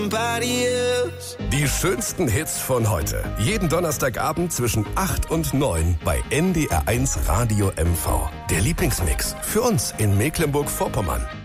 Die schönsten Hits von heute. Jeden Donnerstagabend zwischen 8 und 9 bei NDR1 Radio MV. Der Lieblingsmix für uns in Mecklenburg-Vorpommern.